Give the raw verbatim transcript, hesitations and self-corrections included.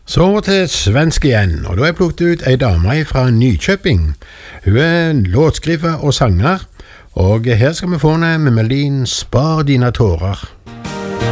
Så over til svensk igjen, og da har jeg plukket ut ei dame fra Nykjøping. Hun er låtskriver og sanger, og her skal vi få henne med melodien Spar dina tårer.